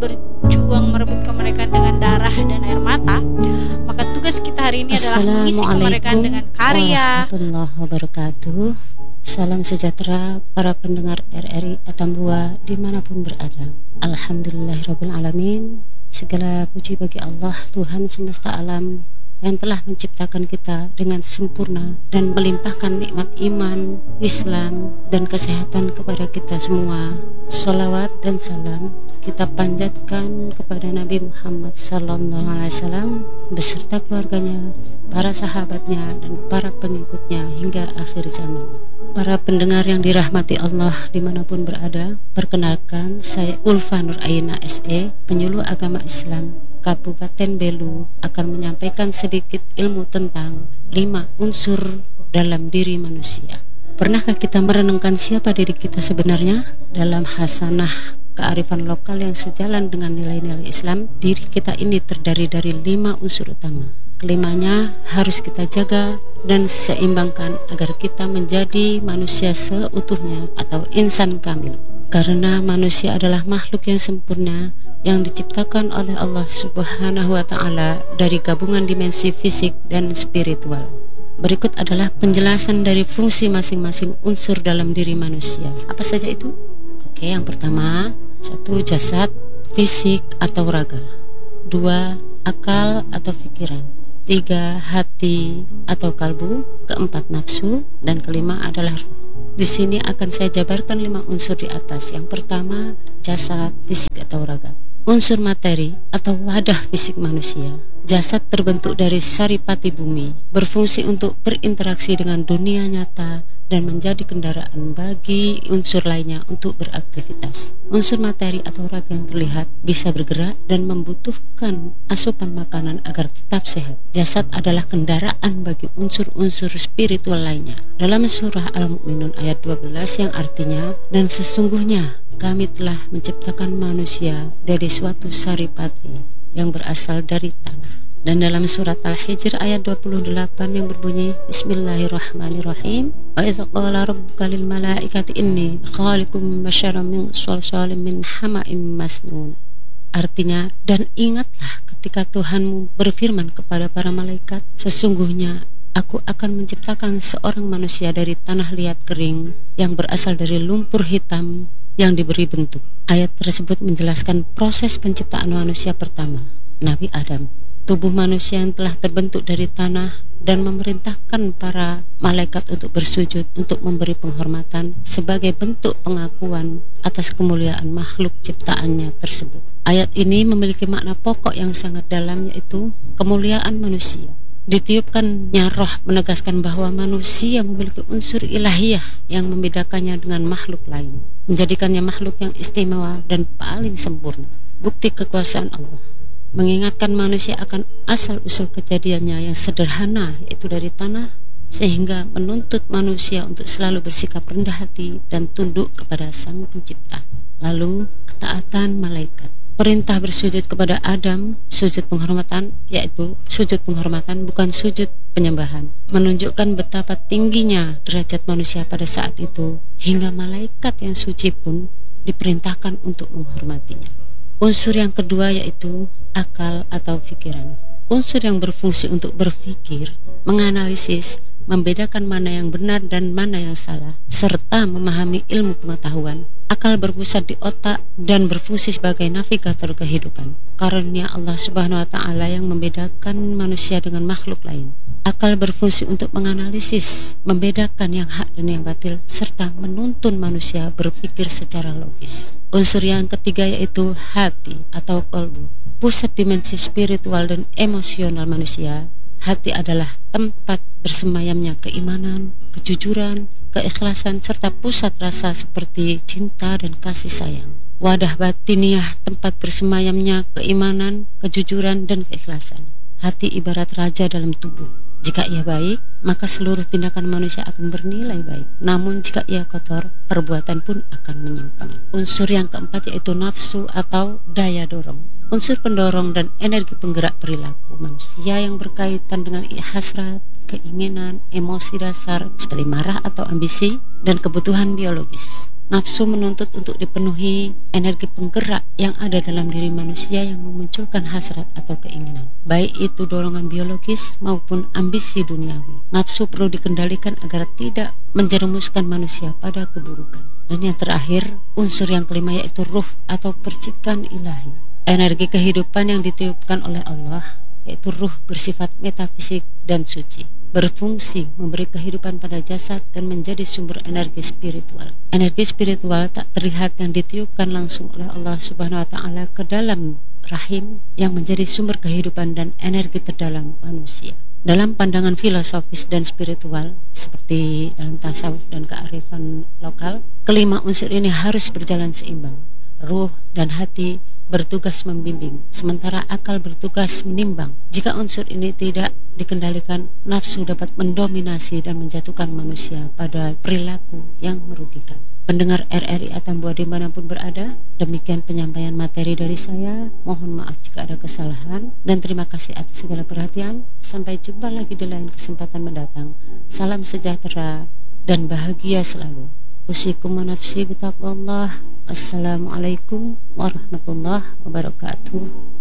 berjuang merebut kemerdekaan dengan darah dan air mata, maka tugas kita hari ini adalah mengisi kemerdekaan dengan karya. Warahmatullahi wabarakatuh. Salam sejahtera para pendengar RRI Atambua dimanapun berada. Alhamdulillahirabbil alamin. Segala puji bagi Allah, Tuhan semesta alam, yang telah menciptakan kita dengan sempurna dan melimpahkan nikmat iman, Islam, dan kesehatan kepada kita semua. Sholawat dan salam kita panjatkan kepada Nabi Muhammad SAW beserta keluarganya, para sahabatnya, dan para pengikutnya hingga akhir zaman. Para pendengar yang dirahmati Allah dimanapun berada, perkenalkan saya Ulfa Nur Aina SE, penyuluh agama Islam Kabupaten Belu, akan menyampaikan sedikit ilmu tentang 5 unsur dalam diri manusia. Pernahkah kita merenungkan siapa diri kita sebenarnya? Dalam hasanah kearifan lokal yang sejalan dengan nilai-nilai Islam, diri kita ini terdiri dari 5 unsur utama. Kelimanya harus kita jaga dan seimbangkan agar kita menjadi manusia seutuhnya atau insan kamil. Karena manusia adalah makhluk yang sempurna yang diciptakan oleh Allah Subhanahu wa Ta'ala dari gabungan dimensi fisik dan spiritual. Berikut adalah penjelasan dari fungsi masing-masing unsur dalam diri manusia. Apa saja itu? Oke, yang pertama, 1. Jasad, fisik atau raga. 2. Akal atau pikiran. 3. Hati atau kalbu. 4. Nafsu. Dan 5 adalah ruh. Di sini akan saya jabarkan 5 unsur di atas. Yang pertama, jasad, fisik atau raga. Unsur materi atau wadah fisik manusia. Jasad terbentuk dari saripati bumi, berfungsi untuk berinteraksi dengan dunia nyata dan menjadi kendaraan bagi unsur lainnya untuk beraktivitas. Unsur materi atau raga yang terlihat bisa bergerak dan membutuhkan asupan makanan agar tetap sehat. Jasad adalah kendaraan bagi unsur-unsur spiritual lainnya. Dalam surah Al-Mu'minun ayat 12 yang artinya, dan sesungguhnya kami telah menciptakan manusia dari suatu saripati yang berasal dari tanah. Dan dalam surat Al-Hijr ayat 28 yang berbunyi, Bismillahirrahmanirrahim. Wa idz qala rabbuka lil malaikati inni khaliqum basyaran min shalsalin min hama'im masnun. Artinya, dan ingatlah ketika Tuhanmu berfirman kepada para malaikat, sesungguhnya aku akan menciptakan seorang manusia dari tanah liat kering yang berasal dari lumpur hitam yang diberi bentuk. Ayat tersebut menjelaskan proses penciptaan manusia pertama, Nabi Adam. Tubuh manusia yang telah terbentuk dari tanah dan memerintahkan para malaikat untuk bersujud untuk memberi penghormatan sebagai bentuk pengakuan atas kemuliaan makhluk ciptaannya tersebut. Ayat ini memiliki makna pokok yang sangat dalam, yaitu kemuliaan manusia. Ditiupkannya roh menegaskan bahwa manusia memiliki unsur ilahiyah yang membedakannya dengan makhluk lain, menjadikannya makhluk yang istimewa dan paling sempurna. Bukti kekuasaan Allah mengingatkan manusia akan asal-usul kejadiannya yang sederhana, yaitu dari tanah, sehingga menuntut manusia untuk selalu bersikap rendah hati dan tunduk kepada Sang Pencipta. Lalu ketaatan malaikat. Perintah bersujud kepada Adam, sujud penghormatan, yaitu sujud penghormatan bukan sujud penyembahan, menunjukkan betapa tingginya derajat manusia pada saat itu, hingga malaikat yang suci pun diperintahkan untuk menghormatinya. Unsur yang kedua yaitu akal atau pikiran. Unsur yang berfungsi untuk berpikir, menganalisis, membedakan mana yang benar dan mana yang salah, serta memahami ilmu pengetahuan. Akal berpusat di otak dan berfungsi sebagai navigator kehidupan. Karunia Allah Subhanahu wa Ta'ala yang membedakan manusia dengan makhluk lain. Akal berfungsi untuk menganalisis, membedakan yang hak dan yang batil, serta menuntun manusia berpikir secara logis. Unsur yang ketiga yaitu hati atau qalbu, pusat dimensi spiritual dan emosional manusia. Hati adalah tempat bersemayamnya keimanan, kejujuran, keikhlasan, serta pusat rasa seperti cinta dan kasih sayang. Wadah batiniah, tempat bersemayamnya keimanan, kejujuran, dan keikhlasan. Hati ibarat raja dalam tubuh. Jika ia baik, maka seluruh tindakan manusia akan bernilai baik. Namun jika ia kotor, perbuatan pun akan menyimpang. Unsur yang keempat yaitu nafsu atau daya dorong. Unsur pendorong dan energi penggerak perilaku manusia yang berkaitan dengan hasrat, keinginan, emosi dasar seperti marah atau ambisi, dan kebutuhan biologis. Nafsu menuntut untuk dipenuhi energi penggerak yang ada dalam diri manusia yang memunculkan hasrat atau keinginan, baik itu dorongan biologis maupun ambisi duniawi. Nafsu perlu dikendalikan agar tidak menjerumuskan manusia pada keburukan. Dan yang terakhir, unsur yang kelima yaitu ruh atau percikan ilahi. Energi kehidupan yang ditiupkan oleh Allah, yaitu ruh bersifat metafisik dan suci, berfungsi memberi kehidupan pada jasad dan menjadi sumber energi spiritual. Energi spiritual tak terlihat yang ditiupkan langsung oleh Allah Subhanahu wa taala ke dalam rahim yang menjadi sumber kehidupan dan energi terdalam manusia. Dalam pandangan filosofis dan spiritual seperti dalam tasawuf dan kearifan lokal, kelima unsur ini harus berjalan seimbang. Ruh dan hati bertugas membimbing, sementara akal bertugas menimbang. Jika unsur ini tidak dikendalikan, nafsu dapat mendominasi dan menjatuhkan manusia pada perilaku yang merugikan. Pendengar RRI Atambua dimanapun berada, demikian penyampaian materi dari saya. Mohon maaf jika ada kesalahan dan terima kasih atas segala perhatian. Sampai jumpa lagi di lain kesempatan mendatang. Salam sejahtera dan bahagia selalu. Usikum wa nafsi bitaqwallah. Assalamualaikum warahmatullahi wabarakatuh.